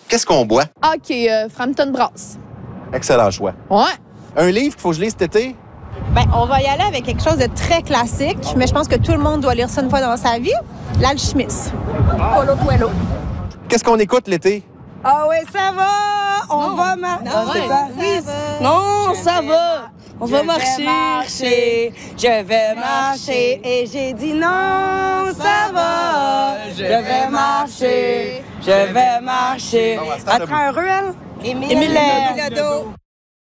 Qu'est-ce qu'on boit? OK, Frampton Brass. Excellent choix. Ouais. Un livre qu'il faut que je lise cet été? Ben, on va y aller avec quelque chose de très classique, mais je pense que tout le monde doit lire ça une fois dans sa vie. L'Alchimiste. Paulo Coelho. Qu'est-ce qu'on écoute l'été? Ah oui, ça va! On va marcher. Non, ça va! On va marcher. Je vais marcher. Et j'ai dit non, ça va. Je vais marcher. Je vais marcher. Bon, à ce temps, Entre un ruelle. Émile Lado.